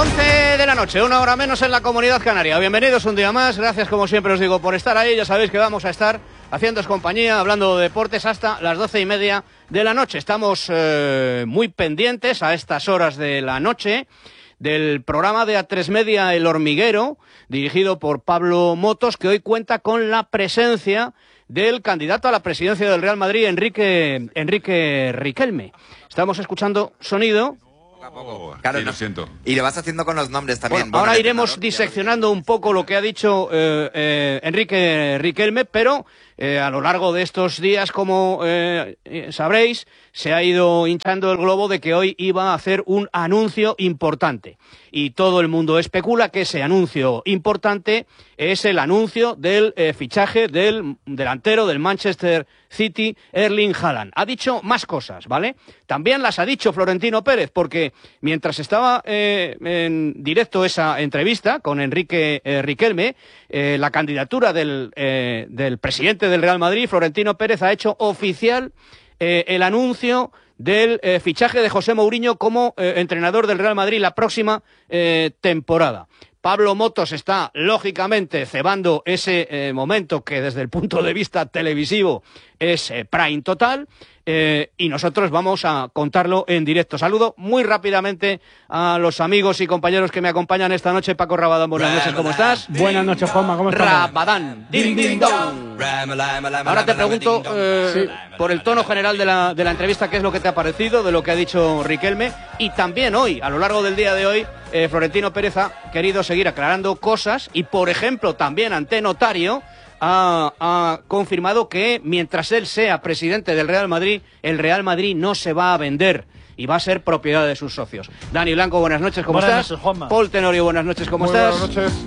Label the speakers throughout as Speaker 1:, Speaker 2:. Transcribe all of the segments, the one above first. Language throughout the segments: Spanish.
Speaker 1: 11 de la noche, una hora menos en la Comunidad Canaria. Bienvenidos un día más, gracias como siempre os digo por estar ahí. Ya sabéis que vamos a estar haciéndoos compañía, hablando de deportes hasta las 12:30 de la noche. Estamos muy pendientes a estas horas de la noche del programa de A3 Media El Hormiguero, dirigido por Pablo Motos, que hoy cuenta con la presencia del candidato a la presidencia del Real Madrid, Enrique Riquelme. Estamos escuchando sonido.
Speaker 2: Claro,
Speaker 3: sí, lo siento.
Speaker 2: Y lo vas haciendo con los nombres también.
Speaker 1: Bueno, ahora iremos diseccionando un poco lo que ha dicho Enrique Riquelme, pero a lo largo de estos días, como sabréis, se ha ido hinchando el globo de que hoy iba a hacer un anuncio importante. Y todo el mundo especula que ese anuncio importante es el anuncio del fichaje del delantero del Manchester City, Erling Haaland. Ha dicho más cosas, ¿vale? También las ha dicho Florentino Pérez, porque mientras estaba en directo esa entrevista con Enrique Riquelme, la candidatura del presidente del Real Madrid, Florentino Pérez, ha hecho oficial el anuncio del fichaje de José Mourinho como entrenador del Real Madrid la próxima temporada. Pablo Motos está, lógicamente, cebando ese momento que desde el punto de vista televisivo es prime total, y nosotros vamos a contarlo en directo. Saludo muy rápidamente a los amigos y compañeros que me acompañan esta noche. Paco Rabadán, buenas noches, ¿cómo estás?
Speaker 4: Buenas noches, Juanma, ¿cómo estás?
Speaker 1: Rabadán, din din don. Ahora te pregunto, por el tono general de la entrevista, ¿qué es lo que te ha parecido de lo que ha dicho Riquelme? Y también hoy, a lo largo del día de hoy, Florentino Pérez ha querido seguir aclarando cosas y, por ejemplo, también ante notario ha confirmado que mientras él sea presidente del Real Madrid, el Real Madrid no se va a vender y va a ser propiedad de sus socios. Dani Blanco, buenas noches, ¿cómo estás?
Speaker 4: Noches, Juanma.
Speaker 1: Paul Tenorio, buenas noches, ¿cómo estás?
Speaker 4: Buenas noches.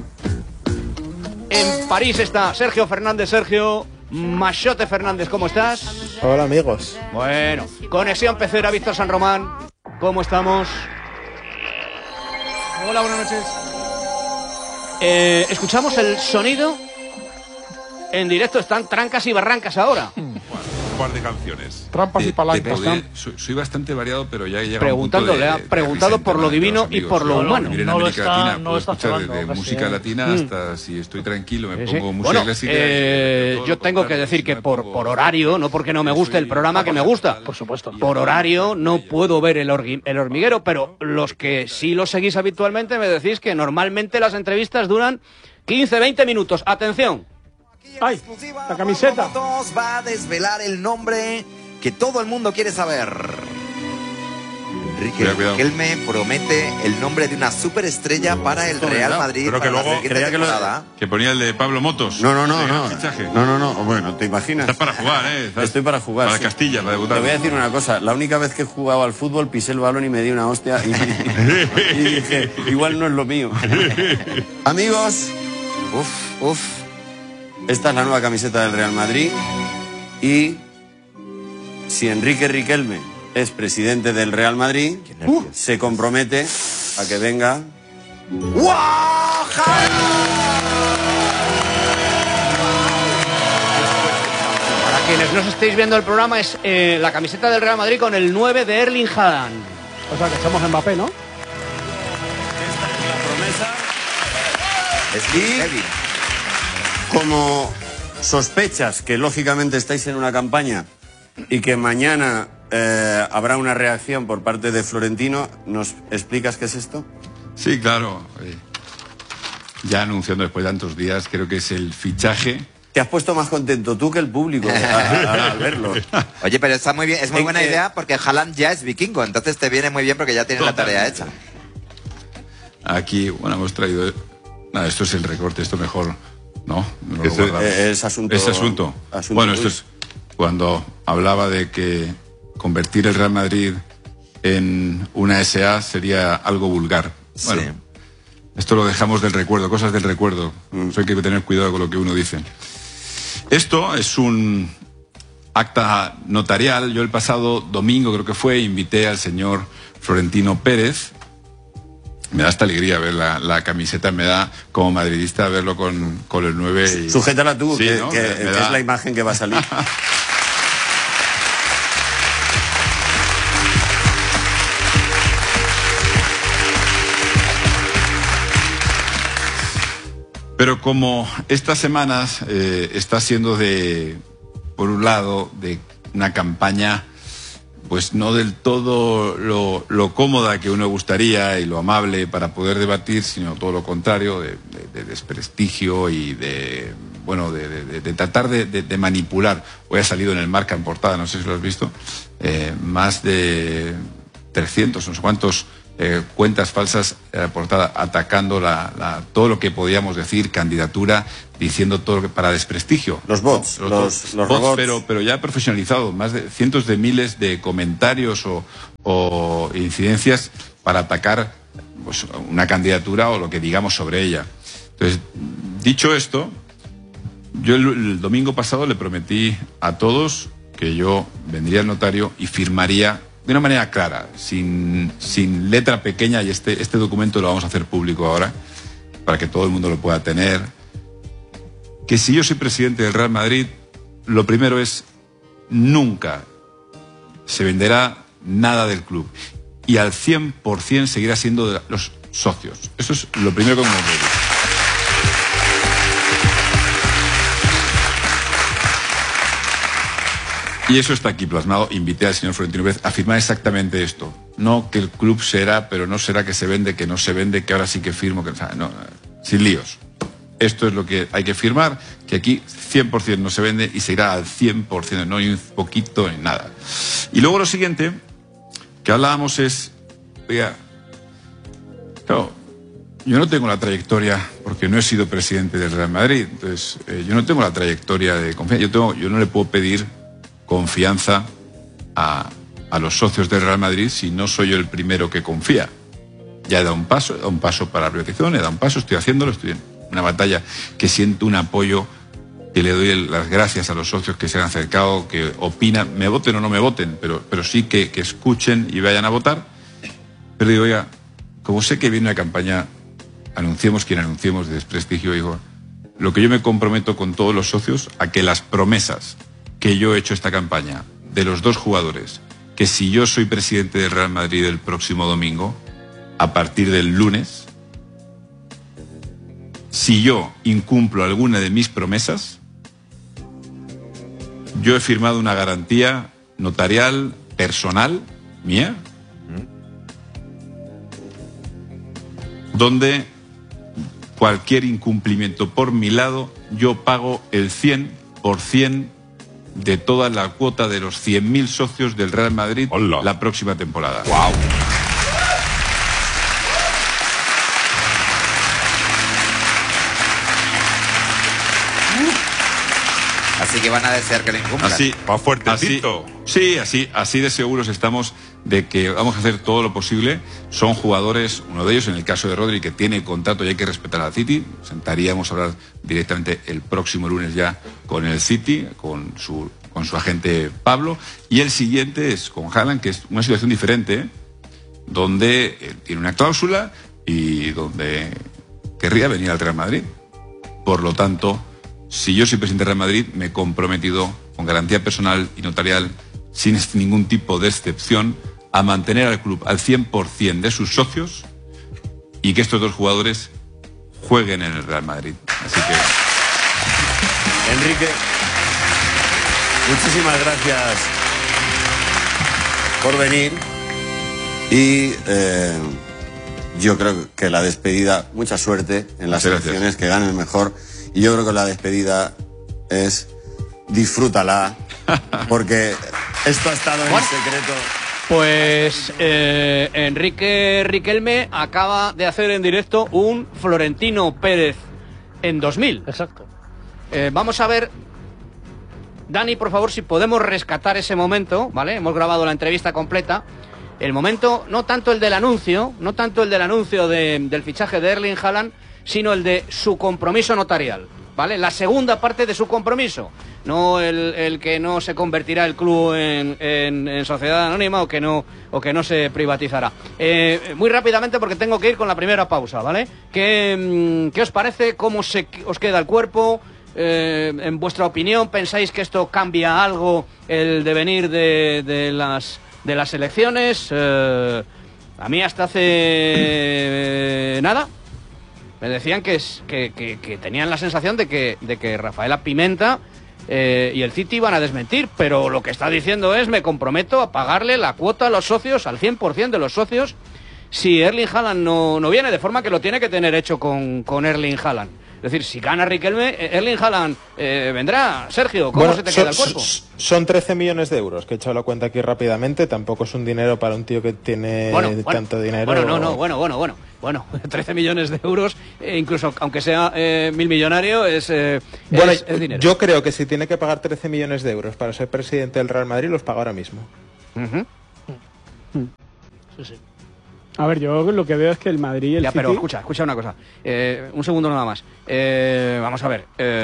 Speaker 1: En París está Sergio Fernández. Sergio Machote Fernández, ¿cómo estás?
Speaker 5: Hola, amigos.
Speaker 1: Bueno, Conexión Pecera, Víctor San Román, ¿cómo estamos?
Speaker 4: Hola, buenas noches.
Speaker 1: Escuchamos el sonido en directo. Están trancas y barrancas ahora.
Speaker 3: Un par de canciones.
Speaker 4: Trampas y palancas.
Speaker 3: Soy bastante variado, pero ya llega
Speaker 1: Preguntando,
Speaker 3: un punto
Speaker 1: le ha preguntado por lo divino y por lo humano.
Speaker 3: En
Speaker 4: No lo
Speaker 3: América
Speaker 4: está-
Speaker 3: Latina
Speaker 4: no
Speaker 3: puedo
Speaker 4: lo está
Speaker 3: escuchar
Speaker 4: cebando,
Speaker 3: desde
Speaker 4: casi,
Speaker 3: música latina hasta si estoy tranquilo me
Speaker 1: Sí.
Speaker 3: pongo música
Speaker 1: Bueno,
Speaker 3: clásica. y todo
Speaker 1: yo
Speaker 3: lo
Speaker 1: tengo que
Speaker 3: contrario,
Speaker 1: decir
Speaker 3: si
Speaker 1: que
Speaker 3: me
Speaker 1: por
Speaker 3: pongo-
Speaker 1: horario, no porque no me guste el programa, que me gusta.
Speaker 4: Por supuesto.
Speaker 1: Por horario no puedo ver el hormiguero, pero los que sí lo seguís habitualmente me decís que normalmente las entrevistas duran 15-20 minutos. Atención.
Speaker 4: ¡Ay! La camiseta.
Speaker 2: Motos va a desvelar el nombre que todo el mundo quiere saber. Enrique
Speaker 3: Cuidado.
Speaker 2: Riquelme promete el nombre de una superestrella para el Real Madrid.
Speaker 3: Pero que
Speaker 2: para la
Speaker 3: luego
Speaker 2: siguiente
Speaker 5: creía que lo-
Speaker 2: temporada.
Speaker 3: Que ponía el de Pablo Motos.
Speaker 5: No.
Speaker 3: Sí, fichaje.
Speaker 5: No. Bueno, ¿te imaginas?
Speaker 3: Estás para jugar, ¿eh?
Speaker 5: Estoy para jugar.
Speaker 3: Para
Speaker 5: sí.
Speaker 3: Castilla, para debutar.
Speaker 5: Te voy a decir una cosa. La única vez que he jugado al fútbol pisé el balón y me di una hostia y dije, igual no es lo mío. Amigos,
Speaker 2: Uf.
Speaker 5: esta es la nueva camiseta del Real Madrid y si Enrique Riquelme es presidente del Real Madrid, se compromete a que venga.
Speaker 1: Para quienes no estéis viendo el programa, es la camiseta del Real Madrid con el 9 de Erling Haaland.
Speaker 4: O sea, que echamos Mbappé, ¿no?
Speaker 2: Es
Speaker 5: Y-
Speaker 2: heavy.
Speaker 5: Como sospechas que lógicamente estáis en una campaña y que mañana habrá una reacción por parte de Florentino, ¿nos explicas qué es esto?
Speaker 3: Sí, claro. Ya anunciando después de tantos días, creo que es el fichaje.
Speaker 5: Te has puesto más contento tú que el público al verlo.
Speaker 2: Oye, pero está muy bien, es muy
Speaker 5: En
Speaker 2: buena
Speaker 5: que-
Speaker 2: idea porque Haaland ya es vikingo, entonces te viene muy bien porque ya tienes la tarea hecha.
Speaker 3: Aquí, bueno, hemos traído... Nada, esto es el recorte, esto mejor... No lo guardamos.
Speaker 5: Es asunto.
Speaker 3: Ese asunto. Bueno, esto es cuando hablaba de que convertir el Real Madrid en una SA sería algo vulgar. Bueno,
Speaker 2: Sí.
Speaker 3: esto lo dejamos del recuerdo, cosas del recuerdo. Eso hay que tener cuidado con lo que uno dice. Esto es un acta notarial. Yo el pasado domingo, creo que fue, invité al señor Florentino Pérez. Me da esta alegría ver la camiseta, me da como madridista verlo con el 9. Y...
Speaker 5: Sujétala tú,
Speaker 3: Sí,
Speaker 5: que,
Speaker 3: ¿no?
Speaker 5: que-
Speaker 3: Me
Speaker 5: que
Speaker 3: da-
Speaker 5: es la imagen que va a salir.
Speaker 3: Pero como estas semanas está siendo por un lado, de una campaña pues no del todo lo cómoda que uno gustaría y lo amable para poder debatir, sino todo lo contrario, de desprestigio y de tratar de manipular. Hoy ha salido en el Marca en portada, no sé si lo has visto, más de 300, no sé cuántos cuentas falsas portada atacando todo lo que podíamos decir, candidatura, diciendo todo lo que para desprestigio.
Speaker 5: Los bots, los
Speaker 3: bots, pero ya profesionalizado, más de cientos de miles de comentarios o incidencias para atacar pues, una candidatura o lo que digamos sobre ella. Entonces, dicho esto, yo el domingo pasado le prometí a todos que yo vendría al notario y firmaría de una manera clara, sin letra pequeña, y este documento lo vamos a hacer público ahora, para que todo el mundo lo pueda tener, que si yo soy presidente del Real Madrid, lo primero es, nunca se venderá nada del club, y al 100% seguirá siendo de los socios. Eso es lo primero que me digo. Y eso está aquí plasmado. Invité al señor Florentino Pérez a firmar exactamente esto. No que el club será, pero no será que se vende, que no se vende, que ahora sí que firmo, que no, sin líos. Esto es lo que hay que firmar, que aquí 100% no se vende y se irá al 100%, no hay un poquito ni nada. Y luego lo siguiente que hablábamos es, oiga, claro, yo no tengo la trayectoria, porque no he sido presidente del Real Madrid, entonces yo no tengo la trayectoria de confianza, yo no le puedo pedir confianza a los socios del Real Madrid si no soy yo el primero que confía. Ya he dado un paso para la privatización, he dado un paso, estoy haciéndolo, estoy en una batalla que siento un apoyo, que le doy las gracias a los socios que se han acercado, que opinan, me voten o no me voten, pero sí que escuchen y vayan a votar. Pero digo, oiga, como sé que viene una campaña, anunciemos quien anunciemos, de desprestigio, digo, lo que yo me comprometo con todos los socios, a que las promesas que yo he hecho esta campaña de los dos jugadores, que si yo soy presidente del Real Madrid el próximo domingo, a partir del lunes, si yo incumplo alguna de mis promesas, yo he firmado una garantía notarial personal mía, donde cualquier incumplimiento por mi lado, yo pago el 100% de toda la cuota de los 100.000 socios del Real Madrid. ¡Hola! La próxima temporada.
Speaker 6: ¡Wow!
Speaker 2: Así que van a desear que le incumplan.
Speaker 3: Así,
Speaker 6: más fuertecito.
Speaker 3: Sí, así de seguros estamos de que vamos a hacer todo lo posible. Son jugadores, uno de ellos, en el caso de Rodri, que tiene contrato y hay que respetar al City. Sentaríamos a hablar directamente el próximo lunes ya con el City, con su agente Pablo. Y el siguiente es con Haaland, que es una situación diferente, donde él tiene una cláusula y donde querría venir al Real Madrid. Por lo tanto, si yo soy presidente del Real Madrid, me he comprometido con garantía personal y notarial, sin ningún tipo de excepción, a mantener al club al 100% de sus socios y que estos dos jugadores jueguen en el Real Madrid. Así que...
Speaker 5: Enrique, muchísimas gracias por venir y yo creo que la despedida, mucha suerte en las elecciones, que gane el mejor, y yo creo que la despedida es disfrútala, porque esto ha estado en secreto.
Speaker 1: Pues Enrique Riquelme acaba de hacer en directo un Florentino Pérez en 2000.
Speaker 4: Exacto.
Speaker 1: Vamos a ver, Dani, por favor, si podemos rescatar ese momento, ¿vale? Hemos grabado la entrevista completa. El momento, no tanto el del anuncio, del fichaje de Erling Haaland, sino el de su compromiso notarial, ¿vale? La segunda parte de su compromiso, no el que no se convertirá el club en sociedad anónima o que no se privatizará. Muy rápidamente, porque tengo que ir con la primera pausa, ¿vale? ¿Qué os parece? ¿Cómo os queda el cuerpo? En vuestra opinión, ¿pensáis que esto cambia algo el devenir de las elecciones? A mí hasta hace nada decían que tenían la sensación de que Rafaela Pimenta y el City iban a desmentir, pero lo que está diciendo es: me comprometo a pagarle la cuota a los socios, al 100% de los socios, si Erling Haaland no viene, de forma que lo tiene que tener hecho con Erling Haaland. Es decir, si gana Riquelme, Erling Haaland vendrá. Sergio, ¿cómo se te queda el cuerpo?
Speaker 6: Son 13 millones de euros, que he echado la cuenta aquí rápidamente. Tampoco es un dinero para un tío que tiene tanto dinero.
Speaker 1: Bueno, 13 millones de euros, incluso aunque sea milmillonario, es dinero.
Speaker 6: Yo creo que si tiene que pagar 13 millones de euros para ser presidente del Real Madrid, los paga ahora mismo.
Speaker 4: Sí. A ver, yo lo que veo es que el Madrid y el City...
Speaker 1: Pero escucha una cosa. Un segundo nada más. Vamos a ver.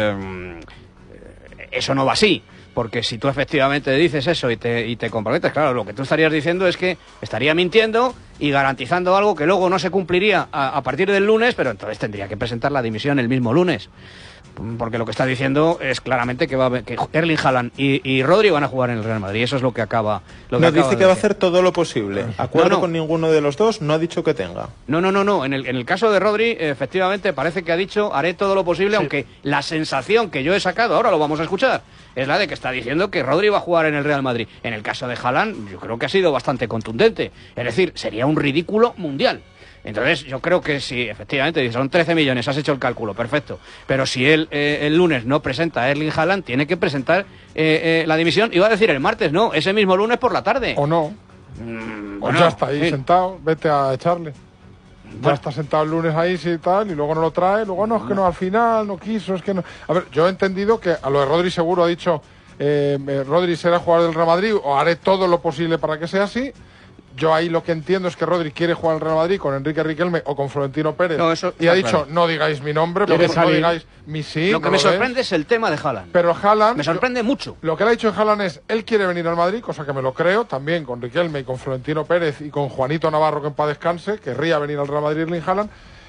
Speaker 1: Eso no va así. Porque si tú efectivamente dices eso y te comprometes, claro, lo que tú estarías diciendo es que estaría mintiendo y garantizando algo que luego no se cumpliría a partir del lunes, pero entonces tendría que presentar la dimisión el mismo lunes. Porque lo que está diciendo es claramente que Erling Haaland y Rodri van a jugar en el Real Madrid. Eso es lo que acaba.
Speaker 6: Dice que va a hacer todo lo posible. Acuerdo con ninguno de los dos, no ha dicho que tenga.
Speaker 1: No. En el caso de Rodri, efectivamente, parece que ha dicho: haré todo lo posible, aunque la sensación que yo he sacado, ahora lo vamos a escuchar, es la de que está diciendo que Rodri va a jugar en el Real Madrid. En el caso de Haaland, yo creo que ha sido bastante contundente. Es decir, sería un ridículo mundial. Entonces, yo creo que si efectivamente son 13 millones, has hecho el cálculo, perfecto. Pero si él el lunes no presenta a Erling Haaland, tiene que presentar la dimisión. Iba a decir el martes, no, ese mismo lunes por la tarde.
Speaker 7: O no. Pues ya está ahí sentado, vete a echarle. Ya está sentado el lunes ahí, sí, tal, y luego no lo trae. Luego no, es que no, al final no quiso, es que no. A ver, yo he entendido que a lo de Rodri seguro ha dicho: Rodri será jugador del Real Madrid, o haré todo lo posible para que sea así. Yo ahí lo que entiendo es que Rodri quiere jugar al Real Madrid con Enrique Riquelme o con Florentino Pérez. Y ha dicho: no digáis mi nombre, no digáis mi sí.
Speaker 1: Lo que me sorprende es el tema de Haaland.
Speaker 7: Pero Haaland...
Speaker 1: Me sorprende mucho.
Speaker 7: Lo que le ha dicho Haaland es: él quiere venir al Madrid, cosa que me lo creo, también con Riquelme y con Florentino Pérez y con Juanito Navarro, que en paz descanse, querría venir al Real Madrid Erling Haaland.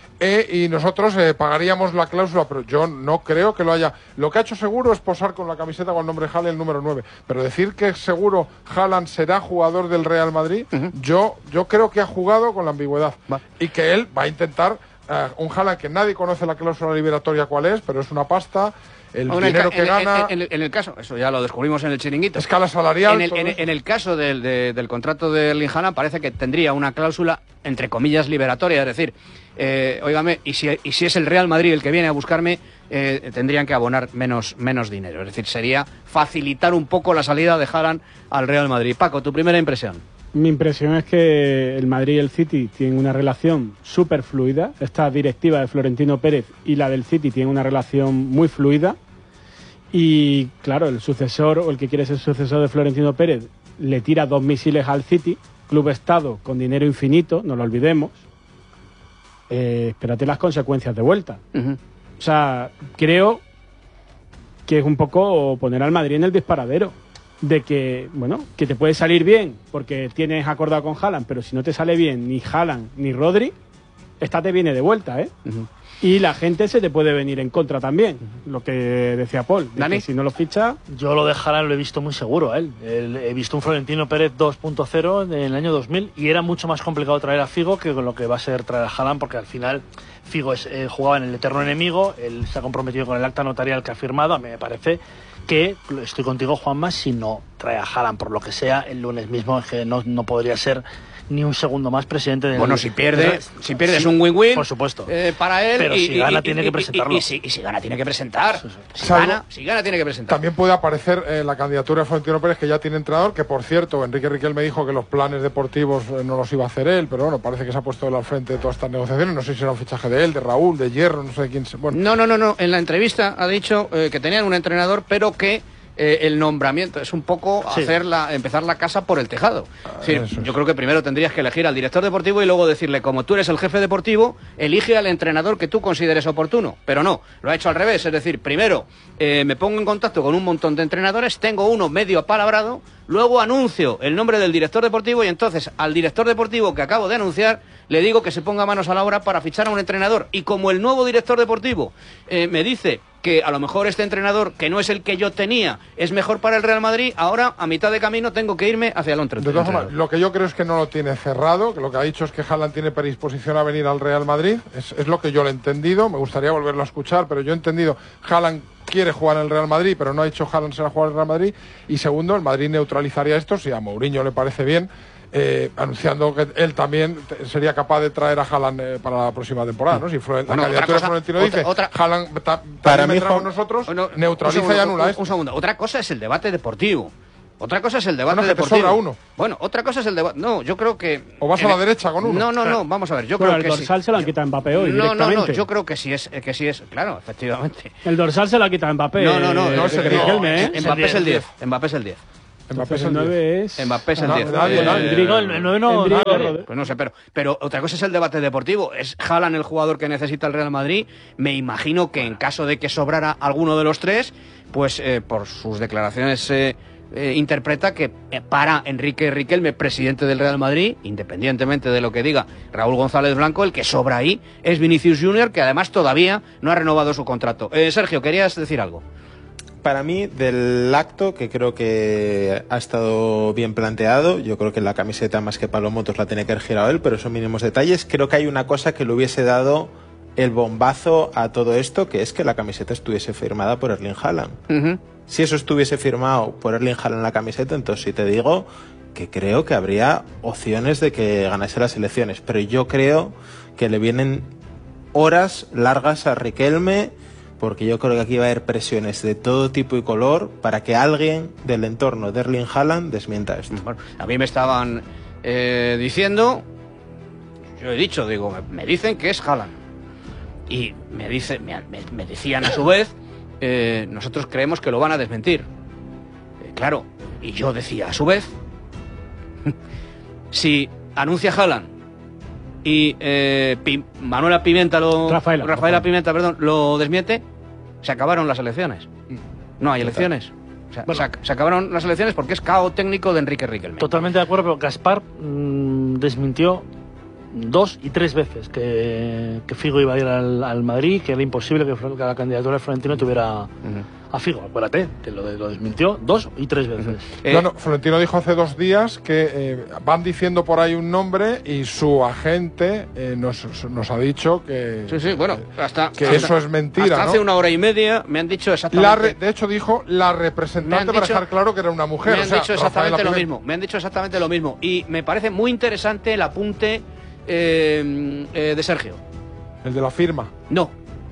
Speaker 7: Y nosotros pagaríamos la cláusula, pero yo no creo que lo haya. Lo que ha hecho seguro es posar con la camiseta con el nombre Haaland, el número 9. Pero decir que seguro Haaland será jugador del Real Madrid, yo creo que ha jugado con la ambigüedad. Y que él va a intentar un Haaland que nadie conoce la cláusula liberatoria cuál es, pero es una pasta. El dinero que gana...
Speaker 1: En el caso, eso ya lo descubrimos en el chiringuito.
Speaker 7: Escala salarial...
Speaker 1: En el caso del contrato de Erling Haaland parece que tendría una cláusula, entre comillas, liberatoria. Es decir, óigame, y si es el Real Madrid el que viene a buscarme, tendrían que abonar menos dinero. Es decir, sería facilitar un poco la salida de Haaland al Real Madrid. Paco, tu primera impresión.
Speaker 4: Mi impresión es que el Madrid y el City tienen una relación súper fluida. Esta directiva de Florentino Pérez y la del City tienen una relación muy fluida. Y claro, el sucesor o el que quiere ser sucesor de Florentino Pérez le tira 2 misiles al City, club Estado con dinero infinito, no lo olvidemos. Espérate las consecuencias de vuelta. O sea, creo que es un poco poner al Madrid en el disparadero. De que, bueno, que te puede salir bien porque tienes acordado con Haaland, pero si no te sale bien ni Haaland ni Rodri, esta te viene de vuelta, ¿eh? Y la gente se te puede venir en contra también, lo que decía Paul.
Speaker 1: ¿Dani?
Speaker 4: Si no lo ficha...
Speaker 8: Yo lo de Haaland lo he visto muy seguro a él. He visto un Florentino Pérez 2.0 en el año 2000 y era mucho más complicado traer a Figo que con lo que va a ser traer a Haaland, porque al final Figo jugaba en el eterno enemigo, él se ha comprometido con el acta notarial que ha firmado. A mí me parece que, estoy contigo, Juanma, si no trae a Haaland por lo que sea, el lunes mismo es que no podría ser ni un segundo más presidente del...
Speaker 1: Bueno, si pierde es un win-win,
Speaker 8: por supuesto,
Speaker 1: para él.
Speaker 8: Pero si gana tiene que presentarlo.
Speaker 1: Y si gana tiene que presentar. Si gana tiene que presentar.
Speaker 7: También puede aparecer la candidatura de Florentino Pérez, que ya tiene entrenador, que por cierto, Enrique Riquelme dijo que los planes deportivos no los iba a hacer él, pero bueno, parece que se ha puesto él al frente de todas estas negociaciones. No sé si será un fichaje de él, de Raúl, de Hierro, no sé de quién. Bueno.
Speaker 1: No. En la entrevista ha dicho que tenían un entrenador, pero que el nombramiento es un poco empezar la casa por el tejado. Es decir, yo creo que primero tendrías que elegir al director deportivo y luego decirle: como tú eres el jefe deportivo, elige al entrenador que tú consideres oportuno. Pero no, lo ha hecho al revés. Es decir, primero me pongo en contacto con un montón de entrenadores, tengo uno medio apalabrado, luego anuncio el nombre del director deportivo y entonces al director deportivo que acabo de anunciar le digo que se ponga manos a la obra para fichar a un entrenador. Y como el nuevo director deportivo me dice que a lo mejor este entrenador, que no es el que yo tenía, es mejor para el Real Madrid, ahora a mitad de camino tengo que irme hacia el entrenador.
Speaker 7: De todas formas, lo que yo creo es que no lo tiene cerrado, que lo que ha dicho es que Haaland tiene predisposición a venir al Real Madrid, es lo que yo le he entendido, me gustaría volverlo a escuchar, pero yo he entendido, Haaland quiere jugar en el Real Madrid, pero no ha dicho Haaland será jugar en el Real Madrid, y segundo, el Madrid neutralizaría esto, si a Mourinho le parece bien, anunciando que él también sería capaz de traer a Haaland para la próxima temporada, ¿no? Si la candidatura de Florentino dice, Haaland también vendrá con nosotros, neutraliza y anula esto.
Speaker 1: Un segundo, otra cosa es el debate deportivo. Otra cosa es el debate deportivo.
Speaker 7: Te sobra uno.
Speaker 1: Bueno, otra cosa es el debate. No, yo creo que.
Speaker 7: O vas a la derecha con uno.
Speaker 1: No, vamos a ver. Yo creo
Speaker 4: el
Speaker 1: que
Speaker 4: dorsal se lo han quitado a Mbappé hoy.
Speaker 1: No, yo creo que sí es. Claro, efectivamente.
Speaker 4: El dorsal se lo ha quitado a Mbappé.
Speaker 1: No es el 10. Mbappé es el 10.
Speaker 7: Mbappé es el
Speaker 4: 9 es.
Speaker 1: Mbappé es el 10.
Speaker 8: El 9 no.
Speaker 1: Pues no sé, pero otra cosa es el debate deportivo. ¿Es Haaland el jugador que necesita el Real Madrid? Me imagino que en caso de que sobrara alguno de los tres, pues por sus declaraciones interpreta que para Enrique Riquelme, presidente del Real Madrid, independientemente de lo que diga Raúl González Blanco, el que sobra ahí es Vinicius Junior, que además todavía no ha renovado su contrato. Sergio, ¿querías decir algo?
Speaker 6: Para mí, del acto, que creo que ha estado bien planteado, yo creo que la camiseta más que palomotos la tiene que haber girado él, pero son mínimos detalles. Creo que hay una cosa que le hubiese dado el bombazo a todo esto, que es que la camiseta estuviese firmada por Erling Haaland. Si eso estuviese firmado por Erling Haaland en la camiseta, entonces sí te digo que creo que habría opciones de que ganase las elecciones, pero yo creo que le vienen horas largas a Riquelme, porque yo creo que aquí va a haber presiones de todo tipo y color para que alguien del entorno de Erling Haaland desmienta esto.
Speaker 1: Bueno, a mí me estaban diciendo, yo he dicho, digo, me dicen que es Haaland. Y me decían a su vez, nosotros creemos que lo van a desmentir. Claro, y yo decía a su vez, si anuncia Haaland y Rafaela Pimenta, perdón, lo desmiente, se acabaron las elecciones. No hay elecciones. O sea, se acabaron las elecciones porque es cao técnico de Enrique Riquelme.
Speaker 8: Totalmente de acuerdo, pero Gaspar desmintió 2 y 3 veces que Figo iba a ir al Madrid, que era imposible que la candidatura de Florentino tuviera a Figo. Acuérdate, que lo desmintió 2 y 3 veces.
Speaker 7: Florentino dijo hace 2 días que van diciendo por ahí un nombre y su agente nos ha dicho que, eso es mentira.
Speaker 1: Hasta hace una hora y media me han dicho exactamente.
Speaker 7: De hecho dijo la representante para dejar claro que era una mujer.
Speaker 1: Me han dicho exactamente lo mismo. Me han dicho exactamente lo mismo. Y me parece muy interesante el apunte de Sergio.
Speaker 7: ¿El de la firma?
Speaker 1: No,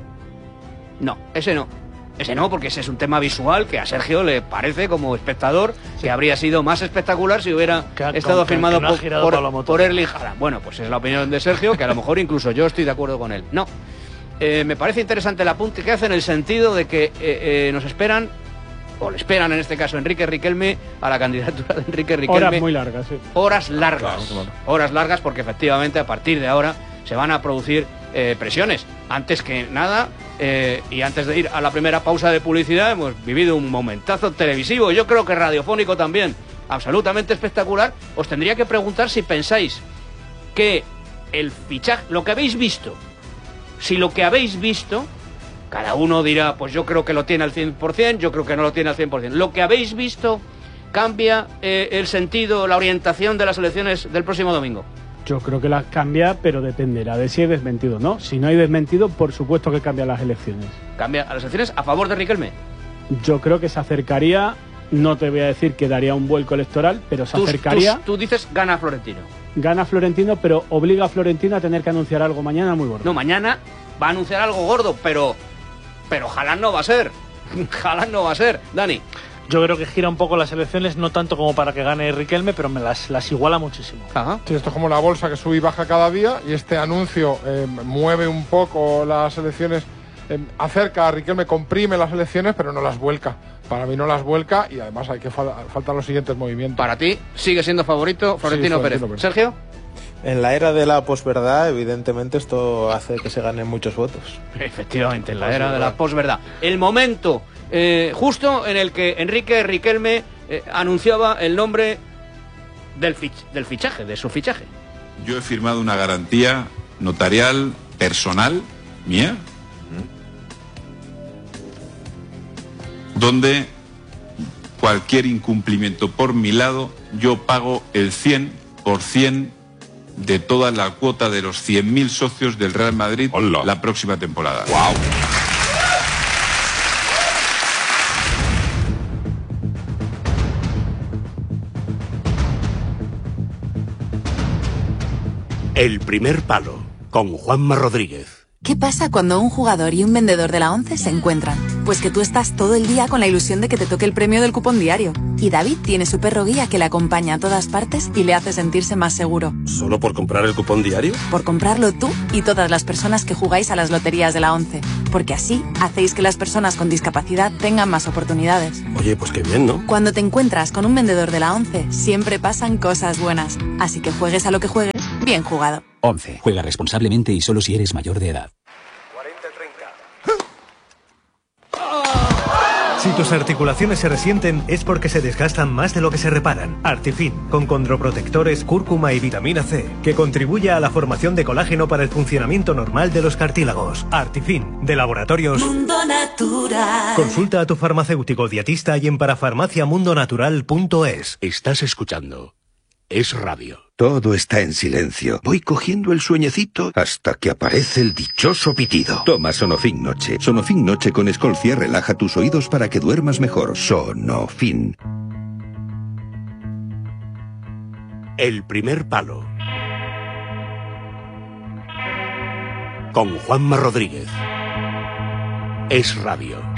Speaker 1: ese no. Ese no, porque ese es un tema visual que a Sergio le parece, como espectador, que habría sido más espectacular si hubiera estado firmado por Erling Haaland. Bueno, pues es la opinión de Sergio, que a lo mejor incluso yo estoy de acuerdo con él. No, me parece interesante el apunte que hace en el sentido de que nos esperan, o le esperan en este caso Enrique Riquelme, a la candidatura de Enrique Riquelme.
Speaker 4: Horas muy largas, sí.
Speaker 1: Horas largas. Claro. Horas largas, porque efectivamente a partir de ahora se van a producir presiones. Antes que nada, y antes de ir a la primera pausa de publicidad, hemos vivido un momentazo televisivo, yo creo que radiofónico también, absolutamente espectacular. Os tendría que preguntar si pensáis que el fichaje, lo que habéis visto, si lo que habéis visto, cada uno dirá, pues yo creo que lo tiene al 100%, yo creo que no lo tiene al 100%. Lo que habéis visto cambia el sentido, la orientación de las elecciones del próximo domingo.
Speaker 4: Yo creo que las cambia, pero dependerá de si hay desmentido o no. Si no hay desmentido, por supuesto que cambia las elecciones.
Speaker 1: ¿Cambia a las elecciones a favor de Riquelme?
Speaker 4: Yo creo que se acercaría, no te voy a decir que daría un vuelco electoral, pero se acercaría.
Speaker 1: Tú dices gana Florentino.
Speaker 4: Gana Florentino, pero obliga a Florentino a tener que anunciar algo mañana muy gordo.
Speaker 1: No, mañana va a anunciar algo gordo, pero Haaland no va a ser. Haaland no va a ser. Dani.
Speaker 8: Yo creo que gira un poco las elecciones, no tanto como para que gane Riquelme, pero me las iguala muchísimo.
Speaker 1: Ajá.
Speaker 7: Sí, esto es como la bolsa que sube y baja cada día, y este anuncio mueve un poco las elecciones, acerca a Riquelme, comprime las elecciones, pero no las vuelca. Para mí no las vuelca, y además hay que faltan los siguientes movimientos.
Speaker 1: Para ti, ¿sigue siendo favorito Florentino Pérez? ¿Sergio?
Speaker 6: En la era de la posverdad, evidentemente, esto hace que se ganen muchos votos.
Speaker 1: Efectivamente, en la era de la posverdad. El momento justo en el que Enrique Riquelme anunciaba el nombre del fichaje, de su fichaje.
Speaker 3: Yo he firmado una garantía notarial personal mía, donde cualquier incumplimiento por mi lado, yo pago el 100% de toda la cuota de los 100.000 socios del Real Madrid. ¡Hola! La próxima temporada.
Speaker 9: ¡Wow!
Speaker 10: El primer palo, con Juanma Rodríguez.
Speaker 11: ¿Qué pasa cuando un jugador y un vendedor de la ONCE se encuentran? Pues que tú estás todo el día con la ilusión de que te toque el premio del cupón diario. Y David tiene su perro guía que le acompaña a todas partes y le hace sentirse más seguro.
Speaker 10: ¿Solo por comprar el cupón diario?
Speaker 11: Por comprarlo tú y todas las personas que jugáis a las loterías de la ONCE. Porque así hacéis que las personas con discapacidad tengan más oportunidades.
Speaker 10: Oye, pues qué bien, ¿no?
Speaker 11: Cuando te encuentras con un vendedor de la ONCE, siempre pasan cosas buenas. Así que juegues a lo que juegues, bien jugado.
Speaker 12: 11. Juega responsablemente y solo si eres mayor de edad.
Speaker 13: Si tus articulaciones se resienten es porque se desgastan más de lo que se reparan. Artifin, con condroprotectores, cúrcuma y vitamina C, que contribuye a la formación de colágeno para el funcionamiento normal de los cartílagos. Artifin, de Laboratorios
Speaker 14: Mundo Natural.
Speaker 13: Consulta a tu farmacéutico dietista y en parafarmaciamundonatural.es.
Speaker 10: Estás escuchando Es Radio.
Speaker 15: Todo está en silencio. Voy cogiendo el sueñecito hasta que aparece el dichoso pitido. Toma Sonofin Noche. Sonofin Noche con Escolcia relaja tus oídos para que duermas mejor. Sonofin.
Speaker 10: El primer palo. Con Juanma Rodríguez. Es Radio.